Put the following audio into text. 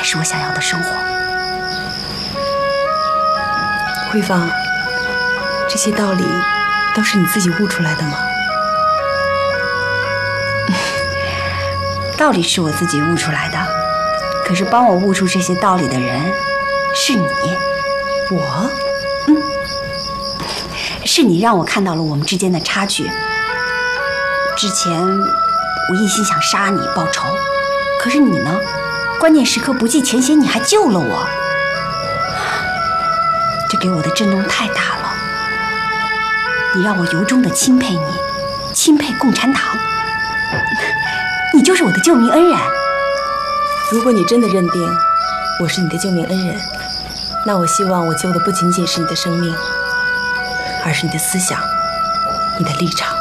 是我想要的生活。 慧芳，这些道理都是你自己悟出来的吗？ 道理是我自己悟出来的，可是帮我悟出这些道理的人是你。 我？ 是你让我看到了我们之间的差距。之前我一心想杀你报仇，可是你呢？关键时刻不计前嫌，你还救了我，这给我的震动太大了。你让我由衷的钦佩你，钦佩共产党。你就是我的救命恩人。 如果你真的认定我是你的救命恩人，那我希望我救的不仅仅是你的生命，而是你的思想，你的立场。